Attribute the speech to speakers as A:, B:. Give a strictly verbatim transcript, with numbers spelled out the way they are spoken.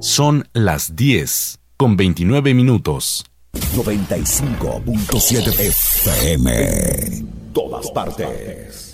A: Son las diez con veintinueve minutos.
B: noventa y cinco punto siete F M. Todas partes.